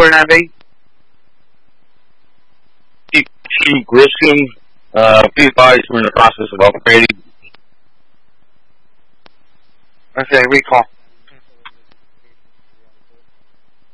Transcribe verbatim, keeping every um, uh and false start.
Cooler Navy. Chief, Chief Griscom, uh, please advise we're in the process of upgrading. Okay, recall.